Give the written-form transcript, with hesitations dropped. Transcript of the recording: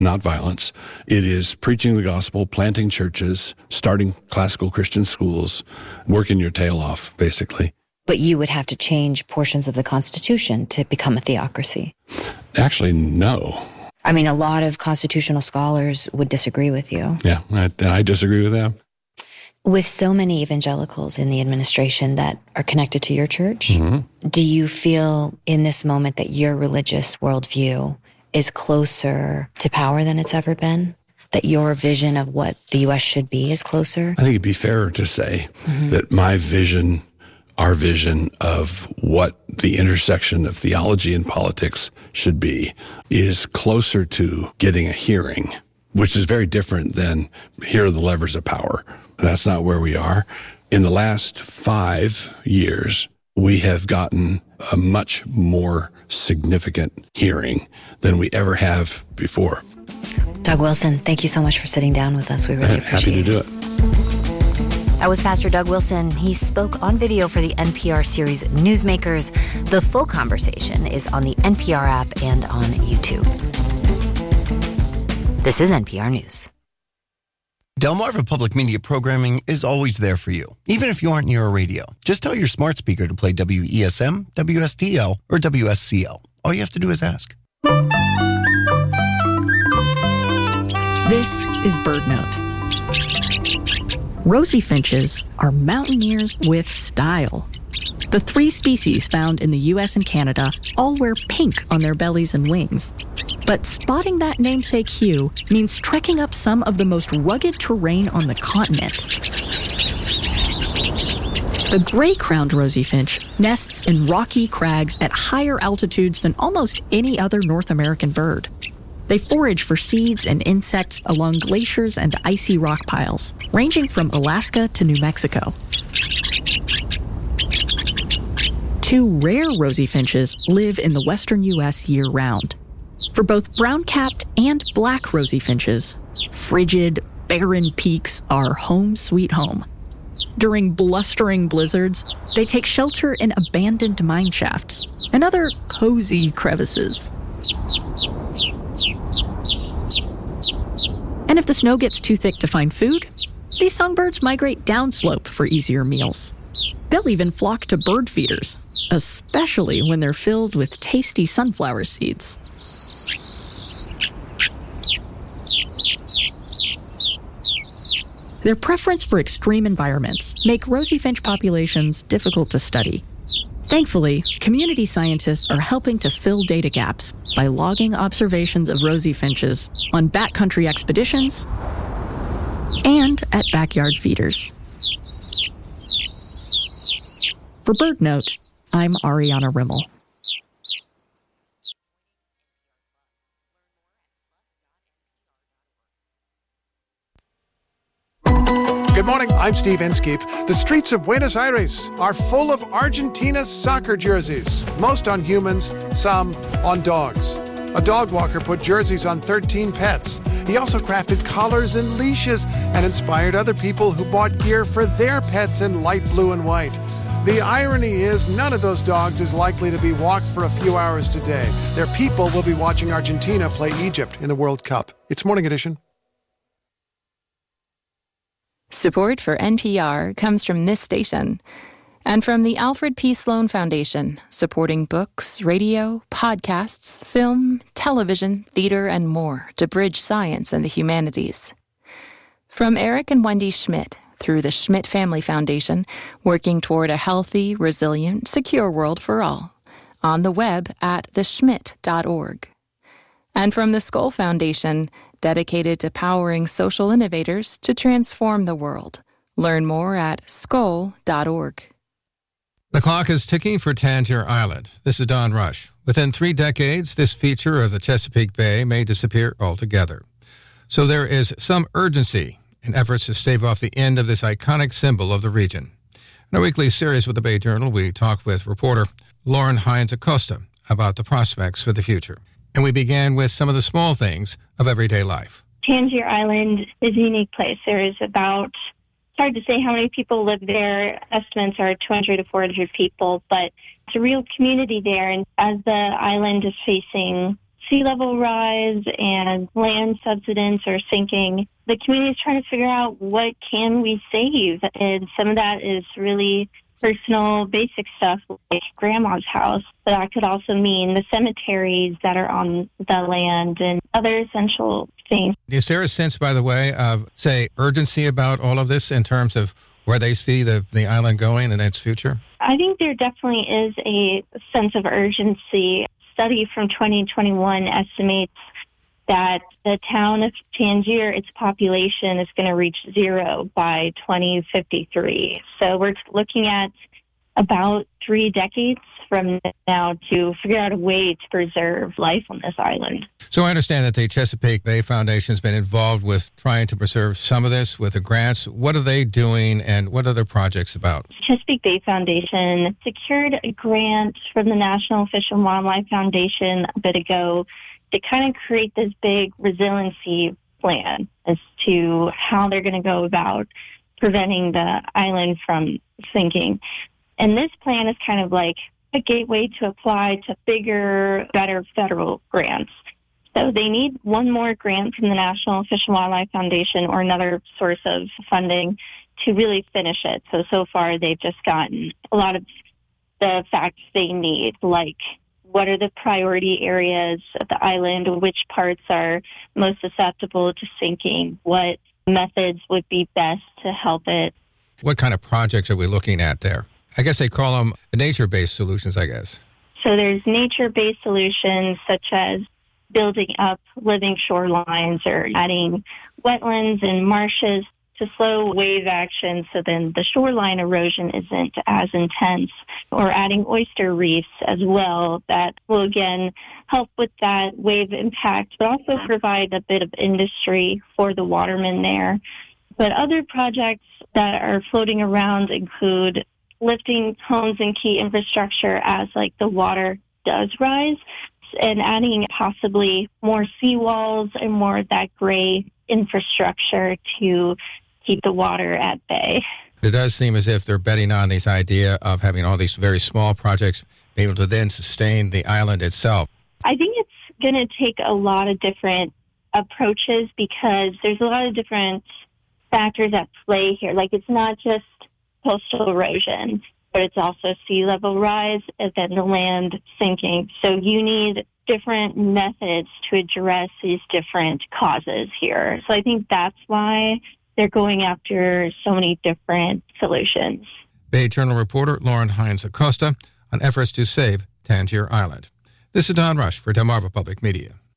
not violence. It is preaching the gospel, planting churches, starting classical Christian schools, working your tail off, basically. But you would have to change portions of the Constitution to become a theocracy. Actually, no. I mean, a lot of constitutional scholars would disagree with you. Yeah, I disagree with them. With so many evangelicals in the administration that are connected to your church, do you feel in this moment that your religious worldview is closer to power than it's ever been? That your vision of what the U.S. should be is closer? I think it'd be fairer to say that my vision, our vision of what the intersection of theology and politics should be is closer to getting a hearing, which is very different than here are the levers of power. That's not where we are. In the last 5 years, we have gotten a much more significant hearing than we ever have before. Doug Wilson, thank you so much for sitting down with us. We really appreciate it. Happy to do it. That was Pastor Doug Wilson. He spoke on video for the NPR series Newsmakers. The full conversation is on the NPR app and on YouTube. This is NPR News. Delmarva Public Media programming is always there for you, even if you aren't near a radio. Just tell your smart speaker to play WESM, WSDL, or WSCL. All you have to do is ask. This is BirdNote. Rosy finches are mountaineers with style. The 3 species found in the U.S. and Canada all wear pink on their bellies and wings. But spotting that namesake hue means trekking up some of the most rugged terrain on the continent. The gray-crowned rosy finch nests in rocky crags at higher altitudes than almost any other North American bird. They forage for seeds and insects along glaciers and icy rock piles, ranging from Alaska to New Mexico. 2 rare rosy finches live in the western U.S. year-round. For both brown-capped and black rosy finches, frigid, barren peaks are home sweet home. During blustering blizzards, they take shelter in abandoned mine shafts and other cozy crevices. And if the snow gets too thick to find food, these songbirds migrate downslope for easier meals. They'll even flock to bird feeders, especially when they're filled with tasty sunflower seeds. Their preference for extreme environments make rosy finch populations difficult to study. Thankfully, community scientists are helping to fill data gaps by logging observations of rosy finches on backcountry expeditions and at backyard feeders. For BirdNote, I'm Ariana Rimmel. Good morning, I'm Steve Inskeep. The streets of Buenos Aires are full of Argentina's soccer jerseys, most on humans, some on dogs. A dog walker put jerseys on 13 pets. He also crafted collars and leashes and inspired other people who bought gear for their pets in light blue and white. The irony is none of those dogs is likely to be walked for a few hours today. Their people will be watching Argentina play Egypt in the World Cup. It's Morning Edition. Support for NPR comes from this station and from the Alfred P. Sloan Foundation, supporting books, radio, podcasts, film, television, theater, and more to bridge science and the humanities. From Eric and Wendy Schmidt through the Schmidt Family Foundation, working toward a healthy, resilient, secure world for all, on the web at theschmidt.org. And from the Skoll Foundation, dedicated to powering social innovators to transform the world. Learn more at skoll.org. The clock is ticking for Tangier Island. This is Don Rush. Within 3 decades, this feature of the Chesapeake Bay may disappear altogether. So there is some urgency in efforts to stave off the end of this iconic symbol of the region. In our weekly series with the Bay Journal, we talk with reporter Lauren Hines Acosta about the prospects for the future. And we began with some of the small things of everyday life. Tangier Island is a unique place. There is about, it's hard to say how many people live there. Estimates are 200 to 400 people, but it's a real community there. And as the island is facing sea level rise and land subsidence are sinking, the community is trying to figure out what can we save. And some of that is really personal, basic stuff like grandma's house. But that could also mean the cemeteries that are on the land and other essential things. Is there a sense, by the way, of, say, urgency about all of this in terms of where they see the island going and its future? I think there definitely is a sense of urgency. A study from 2021 estimates that the town of Tangier, its population is going to reach 0 by 2053. So we're looking at about 3 decades from now to figure out a way to preserve life on this island. So I understand that the Chesapeake Bay Foundation has been involved with trying to preserve some of this with the grants. What are they doing and what are their projects about? Chesapeake Bay Foundation secured a grant from the National Fish and Wildlife Foundation a bit ago to kind of create this big resiliency plan as to how they're going to go about preventing the island from sinking. And this plan is kind of like a gateway to apply to bigger, better federal grants. So they need one more grant from the National Fish and Wildlife Foundation or another source of funding to really finish it. So far they've just gotten a lot of the facts they need, like what are the priority areas of the island, which parts are most susceptible to sinking, what methods would be best to help it. What kind of projects are we looking at there? I guess they call them nature-based solutions, I guess. So there's nature-based solutions such as building up living shorelines or adding wetlands and marshes to slow wave action so then the shoreline erosion isn't as intense, or adding oyster reefs as well that will again help with that wave impact but also provide a bit of industry for the watermen there. But other projects that are floating around include lifting homes and key infrastructure as like the water does rise and adding possibly more seawalls and more of that gray infrastructure to keep the water at bay. It does seem as if they're betting on this idea of having all these very small projects be able to then sustain the island itself. I think it's going to take a lot of different approaches because there's a lot of different factors at play here. Like it's not just coastal erosion, but it's also sea level rise and then the land sinking. So you need different methods to address these different causes here. So I think that's why they're going after so many different solutions. Bay Journal reporter Lauren Hines Acosta on efforts to save Tangier Island. This is Don Rush for Delmarva Public Media.